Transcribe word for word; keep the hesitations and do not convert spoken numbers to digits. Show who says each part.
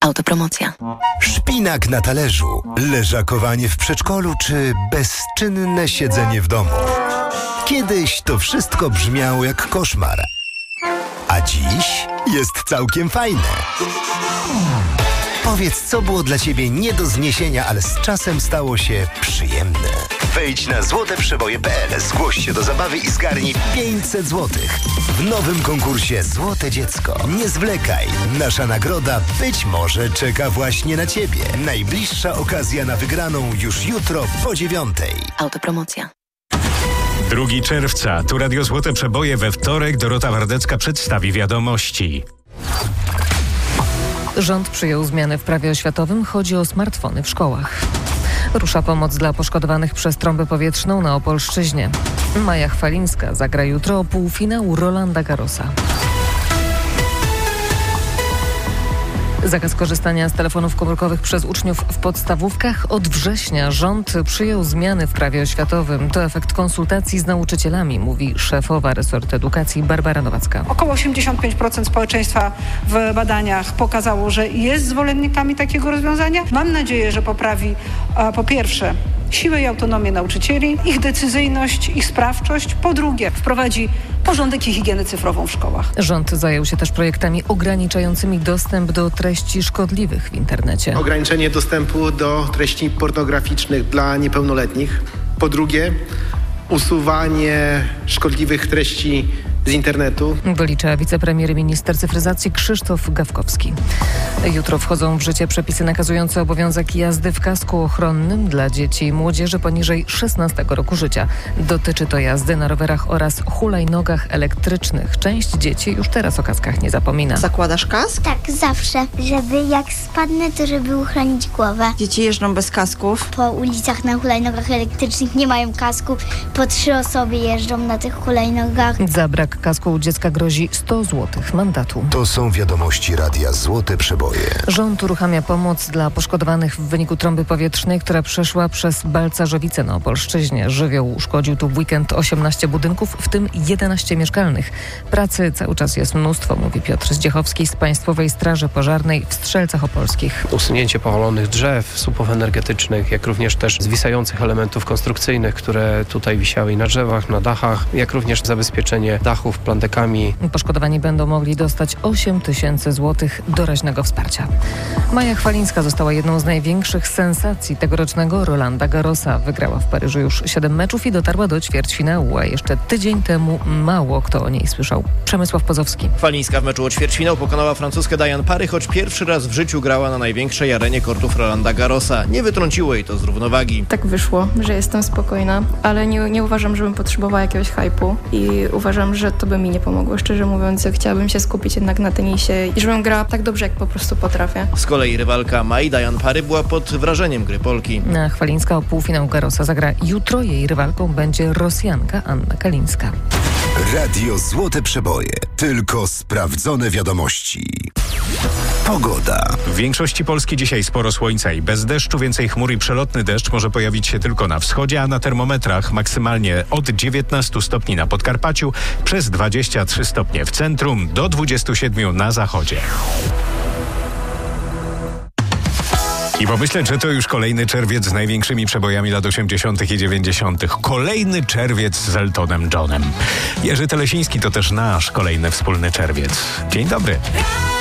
Speaker 1: Autopromocja.
Speaker 2: Szpinak na talerzu, leżakowanie w przedszkolu czy bezczynne siedzenie w domu. Kiedyś to wszystko brzmiało jak koszmar. A dziś jest całkiem fajne. Powiedz, co było dla Ciebie nie do zniesienia, ale z czasem stało się przyjemne. Wejdź na złote przeboje kropka pe el, zgłoś się do zabawy i zgarnij pięćset złotych. W nowym konkursie Złote Dziecko. Nie zwlekaj. Nasza nagroda być może czeka właśnie na Ciebie. Najbliższa okazja na wygraną już jutro po dziewiątej.
Speaker 1: Autopromocja.
Speaker 3: drugiego czerwca. Tu Radio Złote Przeboje. We wtorek Dorota Wardecka przedstawi wiadomości.
Speaker 4: Rząd przyjął zmiany w prawie oświatowym. Chodzi o smartfony w szkołach. Rusza pomoc dla poszkodowanych przez trąbę powietrzną na Opolszczyźnie. Maja Chwalińska zagra jutro półfinał Rolanda Garrosa. Zakaz korzystania z telefonów komórkowych przez uczniów w podstawówkach. Od września rząd przyjął zmiany w prawie oświatowym. To efekt konsultacji z nauczycielami, mówi szefowa resortu edukacji Barbara Nowacka.
Speaker 5: Około osiemdziesiąt pięć procent społeczeństwa w badaniach pokazało, że jest zwolennikami takiego rozwiązania. Mam nadzieję, że poprawi po pierwsze siłę i autonomię nauczycieli, ich decyzyjność, ich sprawczość. Po drugie, wprowadzi porządek i higienę cyfrową w szkołach.
Speaker 4: Rząd zajął się też projektami ograniczającymi dostęp do treści szkodliwych w internecie.
Speaker 6: Ograniczenie dostępu do treści pornograficznych dla niepełnoletnich. Po drugie, usuwanie szkodliwych treści z internetu.
Speaker 4: Wylicza wicepremier i minister cyfryzacji Krzysztof Gawkowski. Jutro wchodzą w życie przepisy nakazujące obowiązek jazdy w kasku ochronnym dla dzieci i młodzieży poniżej szesnastego roku życia. Dotyczy to jazdy na rowerach oraz hulajnogach elektrycznych. Część dzieci już teraz o kaskach nie zapomina.
Speaker 7: Zakładasz kask?
Speaker 8: Tak, zawsze. Żeby jak spadnę, to żeby uchronić głowę.
Speaker 7: Dzieci jeżdżą bez kasków.
Speaker 8: Po ulicach na hulajnogach elektrycznych nie mają kasku. Po trzy osoby jeżdżą na tych hulajnogach.
Speaker 4: Za brak kasku u dziecka grozi sto złotych mandatu.
Speaker 2: To są wiadomości Radia Złote Przeboje.
Speaker 4: Rząd uruchamia pomoc dla poszkodowanych w wyniku trąby powietrznej, która przeszła przez Balcarzowice na Opolszczyźnie. Żywioł uszkodził tu w weekend osiemnaście budynków, w tym jedenaście mieszkalnych. Pracy cały czas jest mnóstwo, mówi Piotr Zdziechowski z Państwowej Straży Pożarnej w Strzelcach Opolskich.
Speaker 9: Usunięcie powalonych drzew, słupów energetycznych, jak również też zwisających elementów konstrukcyjnych, które tutaj wisiały i na drzewach, na dachach, jak również zabezpieczenie dachów plandekami.
Speaker 4: Poszkodowani będą mogli dostać osiem tysięcy złotych doraźnego wsparcia. Maja Chwalińska została jedną z największych sensacji tegorocznego Rolanda Garrosa. Wygrała w Paryżu już siedem meczów i dotarła do ćwierćfinału, a jeszcze tydzień temu mało kto o niej słyszał. Przemysław Pozowski.
Speaker 10: Chwalińska w meczu o ćwierćfinał pokonała francuskę Diane Parry, choć pierwszy raz w życiu grała na największej arenie kortów Rolanda Garrosa. Nie wytrąciło jej to z równowagi.
Speaker 11: Tak wyszło, że jestem spokojna, ale nie, nie uważam, żebym potrzebowała jakiegoś hype'u i uważam, że to by mi nie pomogło. Szczerze mówiąc, chciałabym się skupić jednak na tenisie i żebym grała tak dobrze, jak po prostu potrafię.
Speaker 10: Z kolei rywalka Mai Diane Parry była pod wrażeniem gry Polki.
Speaker 4: A Chwalińska o półfinał Garrosa zagra jutro. Jej rywalką będzie Rosjanka Anna Kalińska.
Speaker 2: Radio Złote Przeboje. Tylko sprawdzone wiadomości. Pogoda.
Speaker 3: W większości Polski dzisiaj sporo słońca i bez deszczu. Więcej chmur i przelotny deszcz może pojawić się tylko na wschodzie, a na termometrach maksymalnie od dziewiętnastu stopni na Podkarpaciu, przez dwadzieścia trzy stopnie w centrum, do dwudziestu siedmiu na zachodzie. I pomyśleć, że to już kolejny czerwiec z największymi przebojami lat osiemdziesiątych i dziewięćdziesiątych. Kolejny czerwiec z Eltonem Johnem. Jerzy Telesiński to też nasz kolejny wspólny czerwiec. Dzień dobry.